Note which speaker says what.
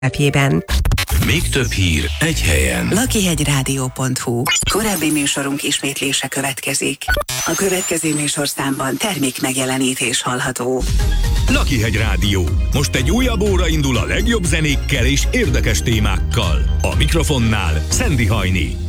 Speaker 1: appjében.
Speaker 2: Még több hír egy helyen.
Speaker 3: Lakihegyradio.hu. Korábbi műsorunk ismétlése következik. A következő műsorszámban termék megjelenítés hallható.
Speaker 2: Lakihegy Rádió. Most egy újabb óra indul a legjobb zenékkel és érdekes témákkal. A mikrofonnál Szendi Hajni.